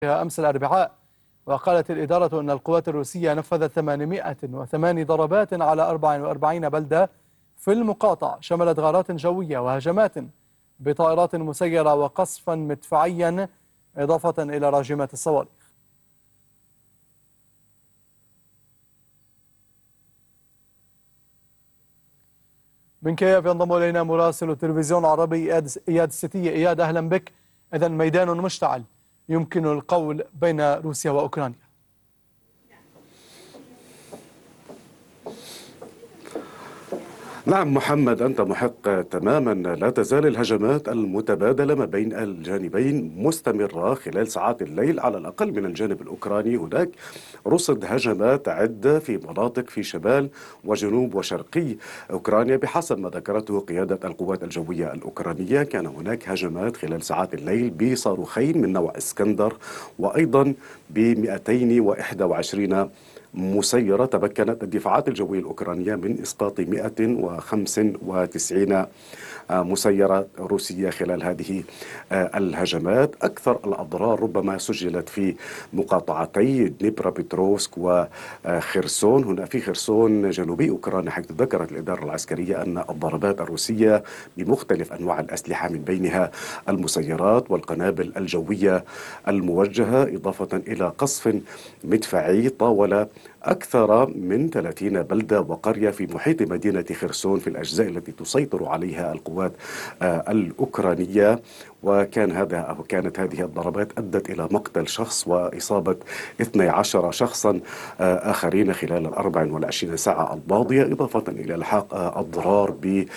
أمس الأربعاء. وقالت الإدارة أن القوات الروسية نفذت 808 ضربات على 44 بلدة في المقاطعة، شملت غارات جوية وهجمات بطائرات مسيرة وقصفا مدفعيا، إضافة إلى راجمات الصواريخ. من كييف ينضم إلينا مراسل التلفزيون العربي إياد الستية. إياد، أهلا بك. إذا ميدان مشتعل يمكن القول بين روسيا وأوكرانيا. نعم محمد، أنت محق تماما. لا تزال الهجمات المتبادلة ما بين الجانبين مستمرة خلال ساعات الليل. على الأقل من الجانب الأوكراني هناك رصد هجمات عدة في مناطق في شمال وجنوب وشرقي أوكرانيا. بحسب ما ذكرته قيادة القوات الجوية الأوكرانية، كان هناك هجمات خلال ساعات الليل بصاروخين من نوع اسكندر، وأيضا ب 221 مسيرة. تمكنت الدفاعات الجوية الأوكرانية من إسقاط 195 مسيرة روسية خلال هذه الهجمات. أكثر الأضرار ربما سجلت في مقاطعتي دنيبروبيتروفسك وخرسون. هنا في خرسون جنوبي أوكرانيا، حيث ذكرت الإدارة العسكرية أن الضربات الروسية بمختلف أنواع الأسلحة من بينها المسيرات والقنابل الجوية الموجهة، إضافة إلى قصف مدفعي طاول أكثر من 30 بلدة وقرية في محيط مدينة خرسون في الأجزاء التي تسيطر عليها القوات الأوكرانية. كانت هذه الضربات أدت إلى مقتل شخص وإصابة 12 شخصا آخرين خلال 24 ساعة الماضية، إضافة إلى لحاق أضرار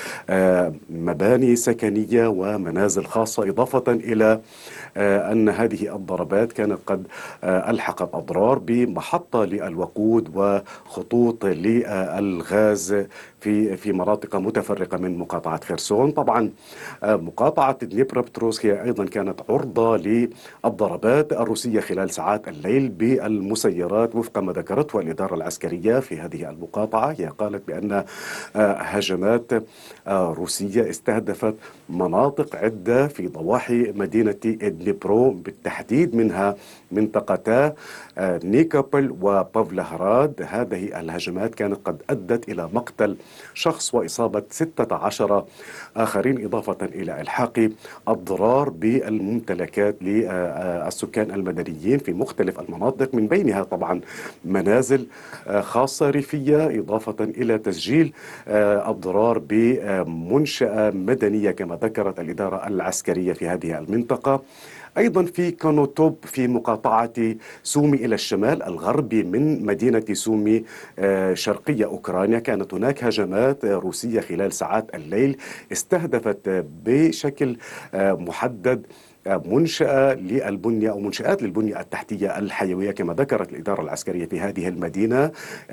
بمباني سكنية ومنازل خاصة، إضافة إلى أن هذه الضربات كانت قد ألحقت أضرار بمحطة للوقود وخطوط للغاز في مناطق متفرقة من مقاطعة خرسون. طبعا مقاطعة دنيبروبتروفسك هي أيضا كانت عرضة للضربات الروسية خلال ساعات الليل بالمسيرات، وفق ما ذكرته الإدارة العسكرية في هذه المقاطعة. هي قالت بأن هجمات روسية استهدفت مناطق عدة في ضواحي مدينة دنيبرو بالتحديد، منها منطقتا نيكوبل وبافلهراد. هذه الهجمات كانت قد أدت إلى مقتل شخص وإصابة 16 آخرين، إضافة إلى إلحاق أضرار بالممتلكات للسكان المدنيين في مختلف المناطق، من بينها طبعا منازل خاصة ريفية، إضافة إلى تسجيل أضرار بمنشأة مدنية كما ذكرت الإدارة العسكرية في هذه المنطقة. أيضا في كونوتوب في مقاطعة سومي إلى الشمال الغربي من مدينة سومي شرقية أوكرانيا، كانت هناك هجمات روسية خلال ساعات الليل استهدفت بشكل محدد منشأة للبنية أو منشآت للبنية التحتية الحيوية كما ذكرت الإدارة العسكرية في هذه المدينة.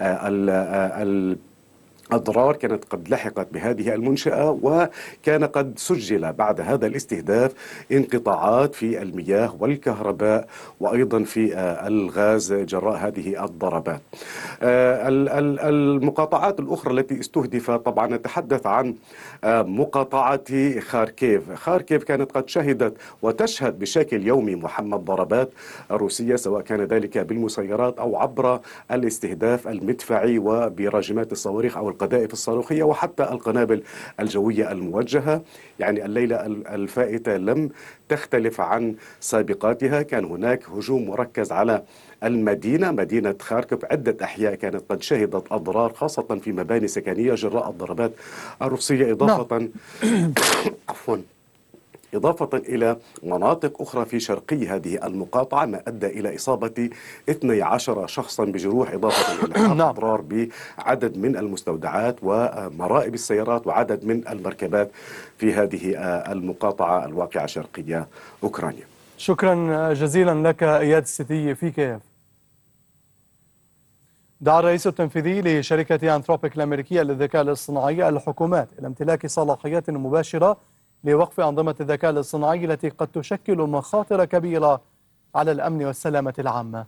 أضرار كانت قد لحقت بهذه المنشأة، وكان قد سجل بعد هذا الاستهداف انقطاعات في المياه والكهرباء وأيضا في الغاز جراء هذه الضربات. المقاطعات الأخرى التي استهدفت، طبعا نتحدث عن مقاطعة خاركيف. خاركيف كانت قد شهدت وتشهد بشكل يومي محمد ضربات روسية، سواء كان ذلك بالمسيرات أو عبر الاستهداف المدفعي وبراجمات الصواريخ أو القذائف الصاروخية وحتى القنابل الجوية الموجهة. يعني الليلة الفائتة لم تختلف عن سابقاتها. كان هناك هجوم مركز على مدينة خاركوف. عدة أحياء كانت قد شهدت أضرار خاصة في مباني سكنية جراء الضربات الروسية، إضافة إلى مناطق أخرى في شرقي هذه المقاطعة، ما أدى إلى إصابة 12 شخصا بجروح، إضافة إلى أضرار بعدد من المستودعات ومرائب السيارات وعدد من المركبات في هذه المقاطعة الواقعة شرقية أوكرانيا. شكرا جزيلا لك إياد الستية في كييف. دعا الرئيس التنفيذي لشركة أنثروبيك الأمريكية للذكاء الاصطناعي الحكومات إلى امتلاك صلاحيات مباشرة لوقف أنظمة الذكاء الاصطناعي التي قد تشكل مخاطر كبيرة على الأمن والسلامة العامة.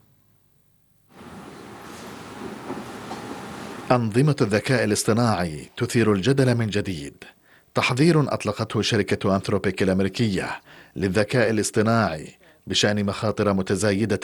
أنظمة الذكاء الاصطناعي تثير الجدل من جديد. تحذير أطلقته شركة أنثروبيك الأمريكية للذكاء الاصطناعي بشأن مخاطر متزايدة